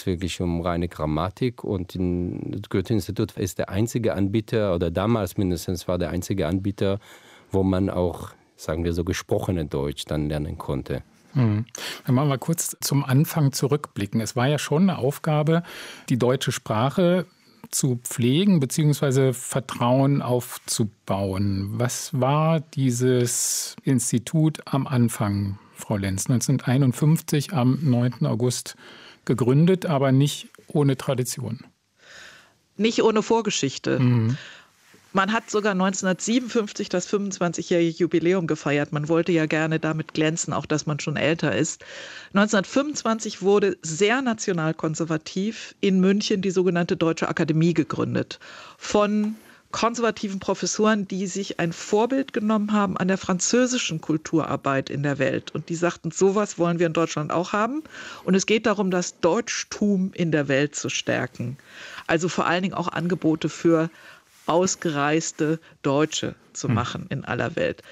es wirklich um reine Grammatik und das Goethe-Institut ist der einzige Anbieter, oder damals mindestens war der einzige Anbieter, wo man auch, sagen wir so, gesprochene Deutsch dann lernen konnte. Dann machen wir kurz zum Anfang zurückblicken. Es war ja schon eine Aufgabe, die deutsche Sprache zu pflegen bzw. Vertrauen aufzubauen. Was war dieses Institut am Anfang, Frau Lenz? 1951 am 9. August gegründet, aber nicht ohne Tradition. Nicht ohne Vorgeschichte. Man hat sogar 1957 das 25-jährige Jubiläum gefeiert. Man wollte ja gerne damit glänzen, auch dass man schon älter ist. 1925 wurde sehr nationalkonservativ in München die sogenannte Deutsche Akademie gegründet. Von konservativen Professoren, die sich ein Vorbild genommen haben an der französischen Kulturarbeit in der Welt. Und die sagten, sowas wollen wir in Deutschland auch haben. Und es geht darum, das Deutschtum in der Welt zu stärken. Also vor allen Dingen auch Angebote für ausgereiste Deutsche zu machen in aller Welt.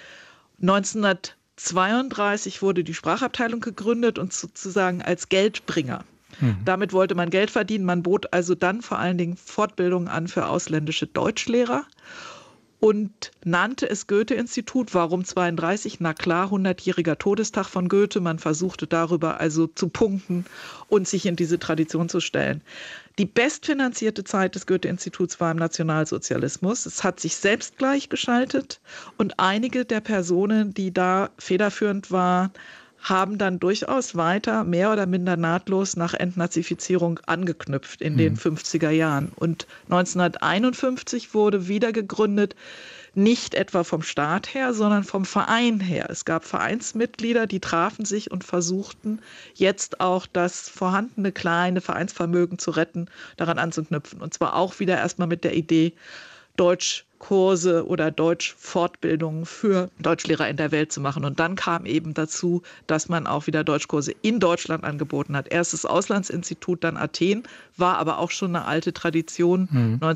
1932 wurde die Sprachabteilung gegründet und sozusagen als Geldbringer. Damit wollte man Geld verdienen. Man bot also dann vor allen Dingen Fortbildungen an für ausländische Deutschlehrer und nannte es Goethe-Institut. Warum 32? Na klar, 100-jähriger Todestag von Goethe. Man versuchte darüber also zu punkten und sich in diese Tradition zu stellen. Die bestfinanzierte Zeit des Goethe-Instituts war im Nationalsozialismus. Es hat sich selbst gleichgeschaltet und einige der Personen, die da federführend waren, haben dann durchaus weiter, mehr oder minder nahtlos nach Entnazifizierung angeknüpft in den 50er Jahren. Und 1951 wurde wieder gegründet, nicht etwa vom Staat her, sondern vom Verein her. Es gab Vereinsmitglieder, die trafen sich und versuchten jetzt auch das vorhandene kleine Vereinsvermögen zu retten, daran anzuknüpfen. Und zwar auch wieder erstmal mit der Idee, Deutschkurse oder Deutschfortbildungen für Deutschlehrer in der Welt zu machen. Und dann kam eben dazu, dass man auch wieder Deutschkurse in Deutschland angeboten hat. Erst das Auslandsinstitut, dann Athen, war aber auch schon eine alte Tradition,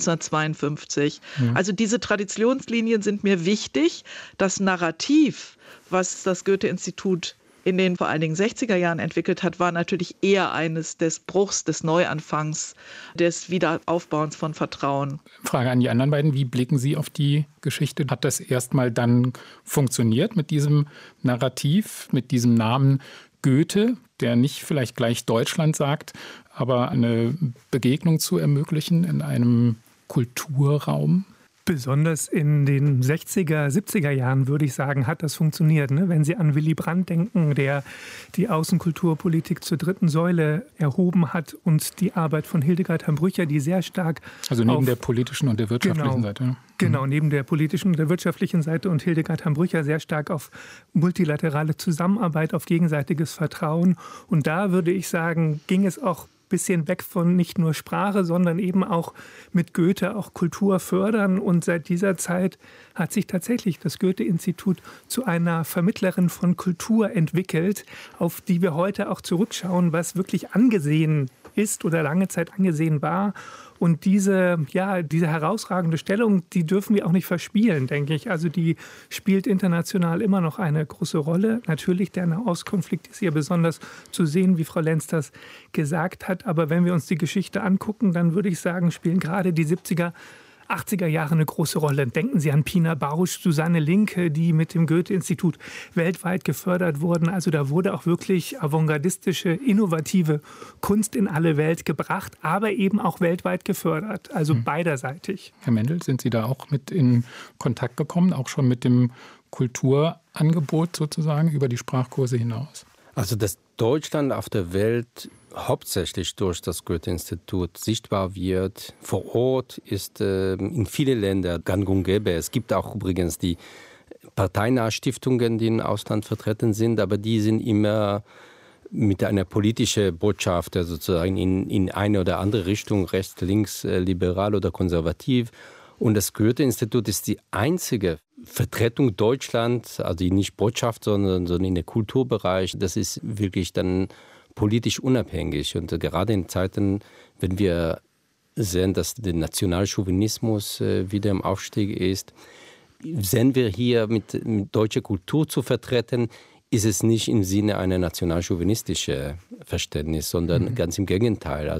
1952. Also diese Traditionslinien sind mir wichtig. Das Narrativ, was das Goethe-Institut in den vor allen Dingen 60er Jahren entwickelt hat, war natürlich eher eines des Bruchs, des Neuanfangs, des Wiederaufbauens von Vertrauen. Frage an die anderen beiden, wie blicken Sie auf die Geschichte? Hat das erstmal dann funktioniert mit diesem Narrativ, mit diesem Namen Goethe, der nicht vielleicht gleich Deutschland sagt, aber eine Begegnung zu ermöglichen in einem Kulturraum? Besonders in den 60er, 70er Jahren, würde ich sagen, hat das funktioniert. Ne? Wenn Sie an Willy Brandt denken, der die Außenkulturpolitik zur dritten Säule erhoben hat und die Arbeit von Hildegard Hamm-Brücher, die sehr stark also neben der politischen und der wirtschaftlichen Seite. Genau, neben der politischen und der wirtschaftlichen Seite und Hildegard Hamm-Brücher sehr stark auf multilaterale Zusammenarbeit, auf gegenseitiges Vertrauen. Und da würde ich sagen, ging es auch bisschen weg von nicht nur Sprache, sondern eben auch mit Goethe auch Kultur fördern. Und seit dieser Zeit hat sich tatsächlich das Goethe-Institut zu einer Vermittlerin von Kultur entwickelt, auf die wir heute auch zurückschauen, was wirklich angesehen ist oder lange Zeit angesehen war. Und diese herausragende Stellung, die dürfen wir auch nicht verspielen, denke ich. Also die spielt international immer noch eine große Rolle. Natürlich, der Nahostkonflikt ist hier besonders zu sehen, wie Frau Lenz das gesagt hat. Aber wenn wir uns die Geschichte angucken, dann würde ich sagen, spielen gerade die 70er, 80er Jahre eine große Rolle. Denken Sie an Pina Bausch, Susanne Linke, die mit dem Goethe-Institut weltweit gefördert wurden. Also da wurde auch wirklich avantgardistische, innovative Kunst in alle Welt gebracht, aber eben auch weltweit gefördert, also beiderseitig. Herr Mendel, sind Sie da auch mit in Kontakt gekommen, auch schon mit dem Kulturangebot sozusagen über die Sprachkurse hinaus? Also dass Deutschland auf der Welt hauptsächlich durch das Goethe-Institut sichtbar wird. Vor Ort ist in vielen Ländern gang und gäbe. Es gibt auch übrigens die parteinahe Stiftungen, die im Ausland vertreten sind, aber die sind immer mit einer politischen Botschaft, also sozusagen in eine oder andere Richtung, rechts, links, liberal oder konservativ. Und das Goethe-Institut ist die einzige Vertretung Deutschlands, also nicht Botschaft, sondern in der Kulturbereich. Das ist wirklich dann politisch unabhängig. Und gerade in Zeiten, wenn wir sehen, dass der Nationalchauvinismus wieder im Aufstieg ist, sehen wir hier mit deutscher Kultur zu vertreten, ist es nicht im Sinne einer nationalchauvinistischen Verständnis, sondern ganz im Gegenteil. Also